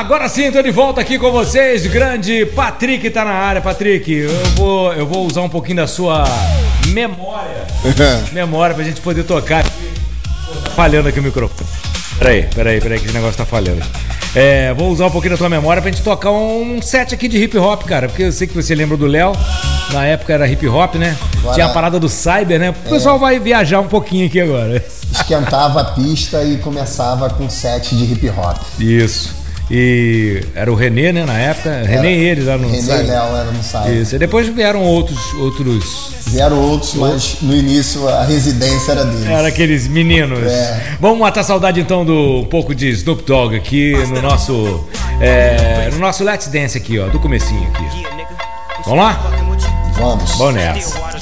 Agora sim, tô de volta aqui com vocês. Grande Patrick tá na área. Patrick, eu vou usar um pouquinho da sua memória pra gente poder tocar aqui. Tá falhando aqui o microfone. Peraí, que esse negócio tá falhando. Vou usar um pouquinho da tua memória pra gente tocar um set aqui de hip hop, cara. Porque eu sei que você lembra do Léo. Na época era hip hop, né? Agora, tinha a parada do Cyber, né? O pessoal vai viajar um pouquinho aqui agora. Esquentava a pista e começava com um set de hip hop. Isso. E era o René, né, na época. René e eles lá no René Cyber. e Léo eram no Cyber. Isso. E depois vieram outros. Vieram outros, mas no início a residência era deles. Era aqueles meninos. Vamos matar a saudade então do um pouco de Snoop Dogg aqui no nosso Let's Dance aqui, ó, do comecinho aqui. Vamos lá? Vamos. Vamos nessa.